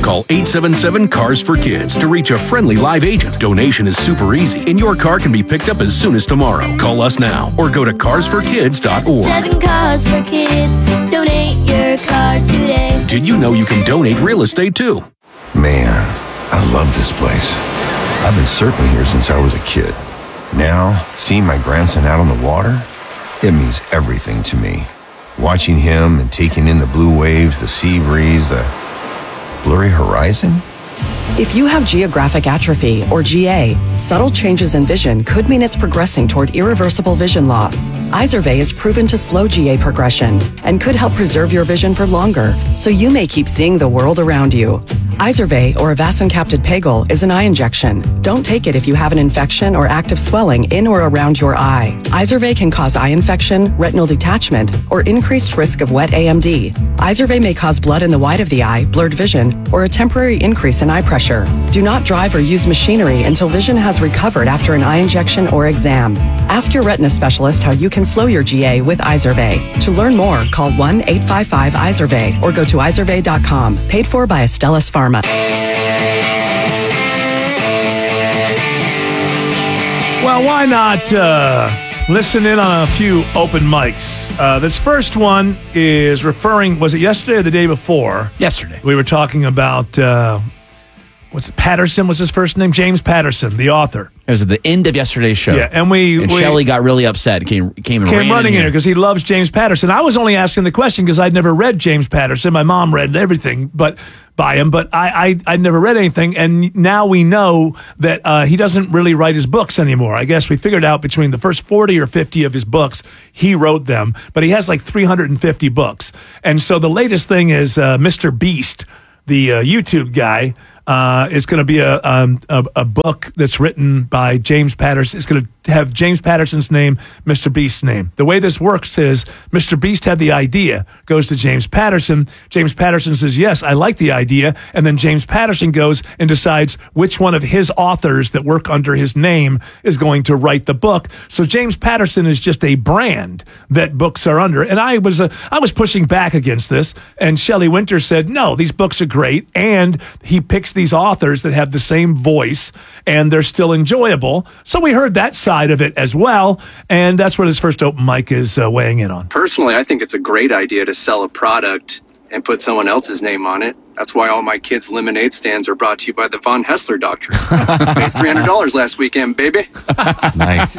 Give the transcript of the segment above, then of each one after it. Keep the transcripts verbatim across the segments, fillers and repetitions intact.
Call eight seven seven, C A R S for Kids to reach a friendly live agent. Donation is super easy, and your car can be picked up as soon as tomorrow. Call us now or go to cars for kids dot org. Seven Cars for Kids. Donate your car today. Did you know you can donate real estate too? Man, I love this place. I've been surfing here since I was a kid. Now, seeing my grandson out on the water, it means everything to me. Watching him and taking in the blue waves, the sea breeze, the blurry horizon. If you have geographic atrophy, or G A, subtle changes in vision could mean it's progressing toward irreversible vision loss. Izervay is proven to slow G A progression and could help preserve your vision for longer, so you may keep seeing the world around you. Izervay, or avacincaptad pegol, is an eye injection. Don't take it if you have an infection or active swelling in or around your eye. Izervay can cause eye infection, retinal detachment, or increased risk of wet A M D. Izervay may cause blood in the white of the eye, blurred vision, or a temporary increase in eye pressure. Do not drive or use machinery until vision has recovered after an eye injection or exam. Ask your retina specialist how you can slow your G A with Izervay. To learn more, call one eight five five Izervay or go to izervay dot com. Paid for by Astellas Pharma. Well, why not uh, listen in on a few open mics? Uh, this first one is referring, was it yesterday or the day before? Yesterday. We were talking about, uh, what's it, Patterson was his first name? James Patterson, the author. It was at the end of yesterday's show. Yeah, and we... And we, Shelley got really upset. Came, came and came ran running in in here because he loves James Patterson. I was only asking the question because I'd never read James Patterson. My mom read everything but by him, but I, I, I'd never read anything. And now we know that uh, he doesn't really write his books anymore. I guess we figured out between the first forty or fifty of his books, he wrote them. But he has like three hundred fifty books. And so the latest thing is uh, Mister Beast, the uh, YouTube guy, Uh, is going to be a, um, a a book that's written by James Patterson. It's going to have James Patterson's name, Mister Beast's name. The way this works is Mister Beast had the idea, goes to James Patterson. James Patterson says, yes, I like the idea. And then James Patterson goes and decides which one of his authors that work under his name is going to write the book. So James Patterson is just a brand that books are under. And I was uh, I was pushing back against this. And Shelley Winter said, no, these books are great. And he picks these authors that have the same voice and they're still enjoyable. So we heard that side of it as well. And that's what his first open mic is uh, weighing in on. Personally, I think it's a great idea to sell a product and put someone else's name on it. That's why all my kids' lemonade stands are brought to you by the Von Hessler Doctrine. Made three hundred dollars last weekend, baby. Nice.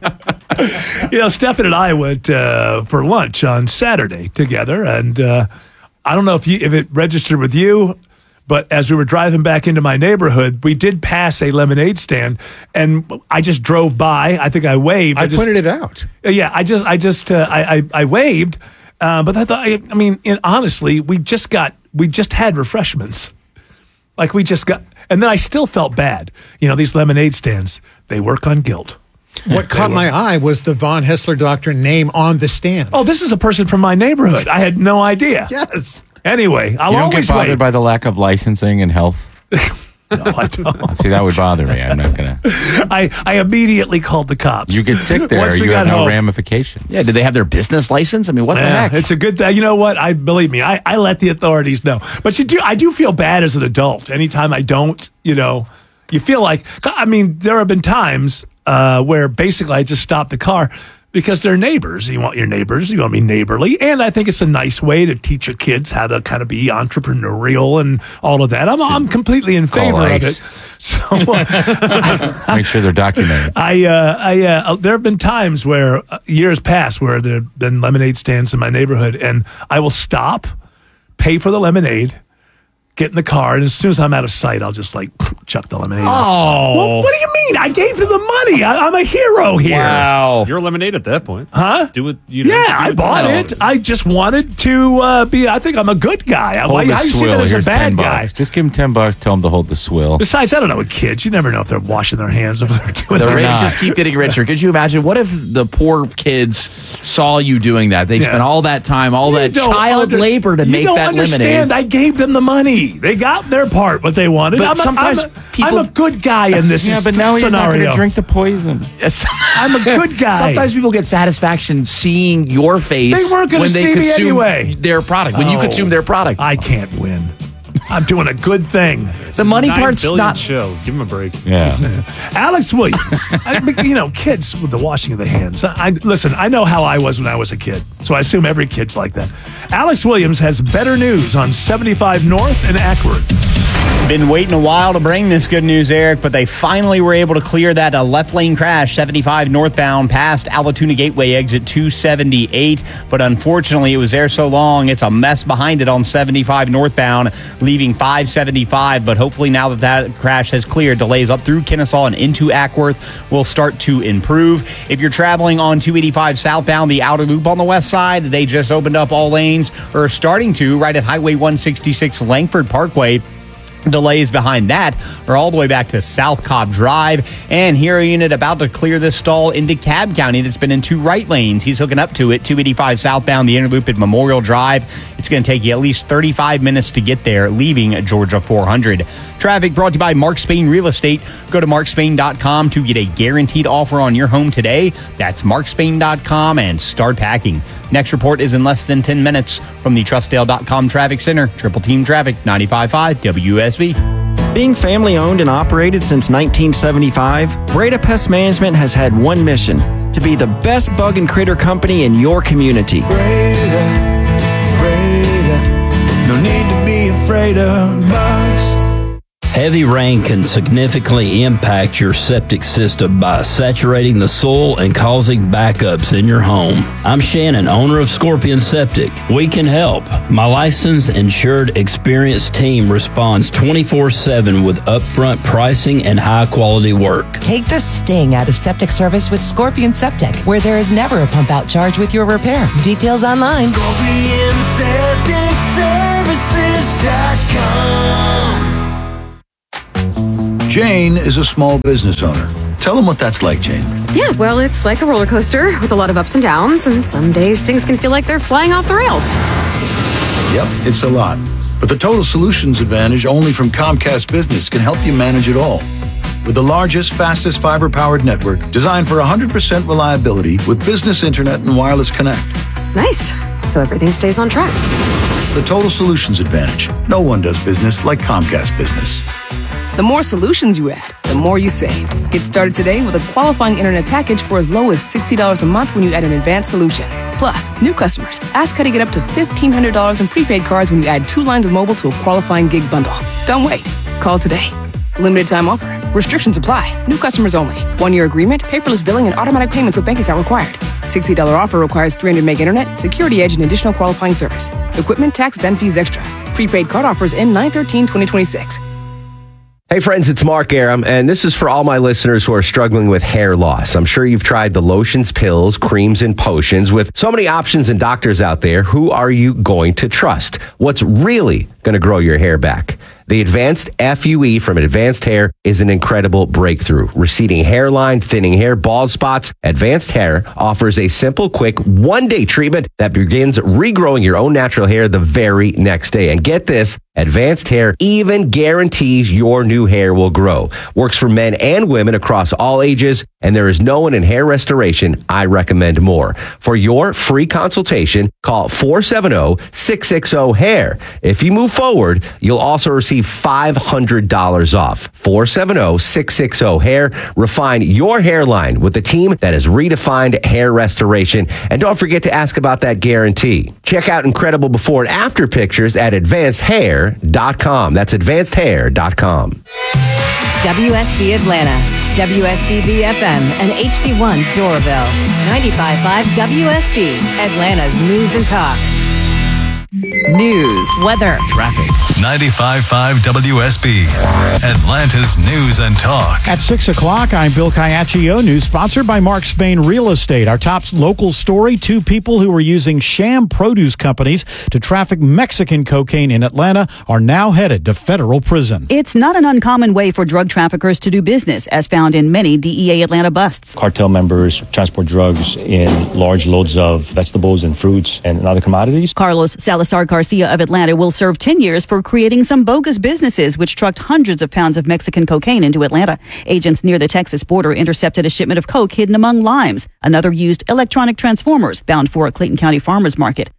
You know, Stefan and I went uh, for lunch on Saturday together. And uh, I don't know if you if it registered with you, but as we were driving back into my neighborhood, we did pass a lemonade stand, and I just drove by. I think I waved. I, I just, pointed it out. Yeah, I just, I just, uh, I, I, I waved, uh, but I thought, I, I mean, in, honestly, we just got, we just had refreshments, like we just got, and then I still felt bad. You know, these lemonade stands, they work on guilt. What caught my eye was the Von Hessler Doctrine name on the stand. Oh, this is a person from my neighborhood. I had no idea. Yes. Anyway, I'll you don't always get bothered wait. by the lack of licensing and health? No, I don't. See, that would bother me. I'm not going to. I, I immediately called the cops. You get sick there, Once we you got have no home. ramifications. Yeah, did they have their business license? I mean, what the Yeah, heck? it's a good thing. You know what? I believe me. I, I let the authorities know. But you do. I do feel bad as an adult. Anytime I don't, you know, you feel like. I mean, there have been times uh, where basically I just stop the car because they're neighbors. You want your neighbors. You want to be neighborly, and I think it's a nice way to teach your kids how to kind of be entrepreneurial and all of that. I'm I'm completely in favor of it. So uh, make sure they're documented. I, uh, I, uh, there have been times where uh, years past where there have been lemonade stands in my neighborhood, and I will stop, pay for the lemonade, get in the car, and as soon as I'm out of sight, I'll just like chuck the lemonade. Oh, well, what do you mean? I gave them the money. I, I'm a hero here. Wow, you're lemonade at that point, huh? Do it. You know, yeah, do I it bought now. it. I just wanted to uh, be. I think I'm a good guy. Hold Why the how you see swill. that as a Here's bad ten guy? bucks. Just give him ten bucks. Tell him to hold the swill. Besides, I don't know with kids. You never know if they're washing their hands or they're doing. The their rich just keep getting richer. Could you imagine? What if the poor kids saw you doing that? They Yeah. spent all that time, all You that don't child under- labor to you make don't that understand. lemonade. I gave them the money. They got their part, what they wanted. But I'm a, sometimes I'm a, people- I'm a good guy in this Yeah, but now he's not going scenario. to drink the poison. Yes. I'm a good guy. Sometimes people get satisfaction seeing your face. They weren't gonna when they see me consume anyway. their product. When you Oh. consume their product. I can't win. I'm doing a good thing. The money Nine part's billion not. show. Give him a break. Yeah. Alex Williams. I, you know, kids with the washing of the hands. I, listen, I know how I was when I was a kid, so I assume every kid's like that. Alex Williams has better news on seventy-five North and Ackworth. Been waiting a while to bring this good news, Eric, but they finally were able to clear that uh, left lane crash, seventy-five northbound past Alatoona Gateway exit two seventy-eight. But unfortunately, it was there so long, it's a mess behind it on seventy-five northbound, leaving five seventy-five. But hopefully now that that crash has cleared, delays up through Kennesaw and into Ackworth will start to improve. If you're traveling on two eighty-five southbound, the outer loop on the west side, they just opened up all lanes, or starting to, right at Highway one sixty-six Langford Parkway. Delays behind that are all the way back to South Cobb Drive. And Hero Unit about to clear this stall into Cab County that's been in two right lanes. He's hooking up to it, two eighty-five southbound, the inner loop at Memorial Drive. It's going to take you at least thirty-five minutes to get there, leaving Georgia four hundred. Traffic brought to you by Mark Spain Real Estate. Go to mark spain dot com to get a guaranteed offer on your home today. That's mark spain dot com and start packing. Next report is in less than ten minutes from the Trustdale dot com Traffic Center. Triple Team Traffic, ninety-five point five W S B. Being family owned and operated since nineteen seventy-five, Breda Pest Management has had one mission: to be the best bug and critter company in your community. Breda, Breda, no need to be afraid of bugs. Heavy rain can significantly impact your septic system by saturating the soil and causing backups in your home. I'm Shannon, owner of Scorpion Septic. We can help. My licensed, insured, experienced team responds twenty-four seven with upfront pricing and high-quality work. Take the sting out of septic service with Scorpion Septic, where there is never a pump-out charge with your repair. Details online. Scorpion Septic Services dot com. Jane is a small business owner. Tell them what that's like, Jane. Yeah, well, it's like a roller coaster with a lot of ups and downs, and some days things can feel like they're flying off the rails. Yep, it's a lot. But the Total Solutions Advantage only from Comcast Business can help you manage it all. With the largest, fastest fiber-powered network designed for one hundred percent reliability with business internet and wireless connect. Nice. So everything stays on track. The Total Solutions Advantage. No one does business like Comcast Business. The more solutions you add, the more you save. Get started today with a qualifying internet package for as low as sixty dollars a month when you add an advanced solution. Plus, new customers, ask how to get up to fifteen hundred dollars in prepaid cards when you add two lines of mobile to a qualifying gig bundle. Don't wait. Call today. Limited time offer. Restrictions apply. New customers only. One-year agreement, paperless billing, and automatic payments with bank account required. sixty dollars offer requires three hundred meg internet, security edge, and additional qualifying service. Equipment, taxes, and fees extra. Prepaid card offers end nine thirteen twenty twenty-six. Hey friends, it's Mark Aram, and this is for all my listeners who are struggling with hair loss. I'm sure you've tried the lotions, pills, creams, and potions. With so many options and doctors out there, who are you going to trust? What's really going to grow your hair back? The Advanced F U E from Advanced Hair is an incredible breakthrough. Receding hairline, thinning hair, bald spots. Advanced Hair offers a simple, quick, one-day treatment that begins regrowing your own natural hair the very next day. And get this, Advanced Hair even guarantees your new hair will grow. Works for men and women across all ages, and there is no one in hair restoration I recommend more. For your free consultation, call four seven zero, six six zero, hair. If you move forward, you'll also receive five hundred dollars off. four seven zero, six six zero, hair. Refine your hairline with a team that has redefined hair restoration. And don't forget to ask about that guarantee. Check out incredible before and after pictures at advanced hair dot com. That's advanced hair dot com. W S B Atlanta, W S B B F M, and H D one Doraville. ninety-five point five W S B, Atlanta's news and talk. News, weather, traffic. ninety-five point five W S B, Atlanta's news and talk. At six o'clock, I'm Bill Caiaccio. News sponsored by Mark Spain Real Estate. Our top local story, two people who were using sham produce companies to traffic Mexican cocaine in Atlanta are now headed to federal prison. It's not an uncommon way for drug traffickers to do business, as found in many D E A Atlanta busts. Cartel members transport drugs in large loads of vegetables and fruits and other commodities. Carlos Salazar Garcia of Atlanta will serve ten years for creating some bogus businesses which trucked hundreds of pounds of Mexican cocaine into Atlanta. Agents near the Texas border intercepted a shipment of coke hidden among limes. Another used electronic transformers bound for a Clayton County farmers market.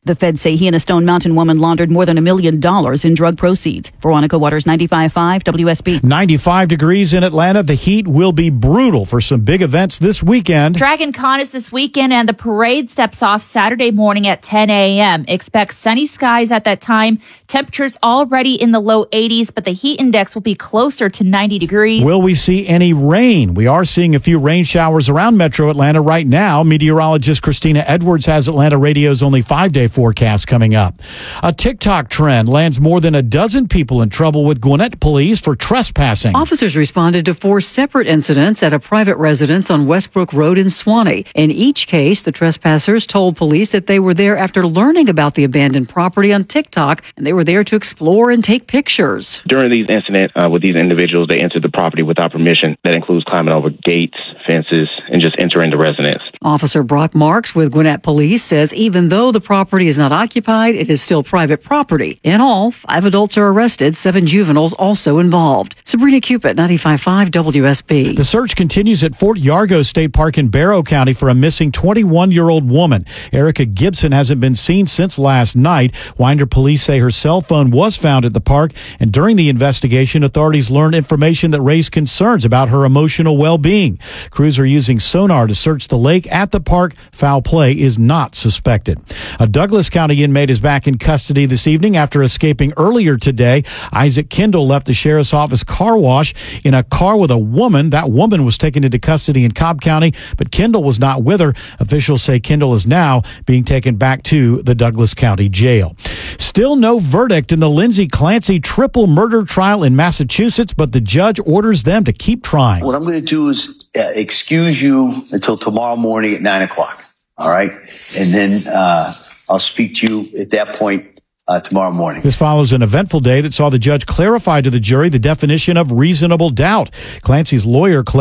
The feds say he and a Stone Mountain woman laundered more than a million dollars in drug proceeds. Veronica Waters, ninety-five point five W S B. ninety-five degrees in Atlanta. The heat will be brutal for some big events this weekend. Dragon Con is this weekend, and the parade steps off Saturday morning at ten a.m. Expect sunny skies at that time. Temperatures already in the low eighties, but the heat index will be closer to ninety degrees. Will we see any rain? We are seeing a few rain showers around metro Atlanta right now. Meteorologist Christina Edwards has Atlanta Radio's only five-day forecast coming up. A TikTok trend lands more than a dozen people in trouble with Gwinnett police for trespassing. Officers responded to four separate incidents at a private residence on Westbrook Road in Swanee. In each case, the trespassers told police that they were there after learning about the abandoned property on TikTok, and they were there to explore and take pictures. During these incidents uh, with these individuals, they entered the property without permission. That includes climbing over gates, fences, and just entering the residence. Officer Brock Marks with Gwinnett Police says even though the property is not occupied, it is still private property. In all, five adults are arrested, seven juveniles also involved. Sabrina Cupid, ninety-five point five W S B. The search continues at Fort Yargo State Park in Barrow County for a missing twenty-one-year-old woman. Erica Gibson hasn't been seen since last night. Winder police say her cell phone was found at the park, and during the investigation, authorities learned information that raised concerns about her emotional well-being. Crews are using sonar to search the lake at the park. Foul play is not suspected. A Douglas County inmate is back in custody this evening after escaping earlier today. Isaac Kendall left the sheriff's office car wash in a car with a woman. That woman was taken into custody in Cobb County, but Kendall was not with her. Officials say Kendall is now being taken back to the Douglas County Jail. Still no verdict in the Lindsay Clancy triple murder trial in Massachusetts, but the judge orders them to keep trying. What I'm going to do is uh, excuse you until tomorrow morning at nine o'clock. All right. And then uh, I'll speak to you at that point uh, tomorrow morning. This follows an eventful day that saw the judge clarify to the jury the definition of reasonable doubt. Clancy's lawyer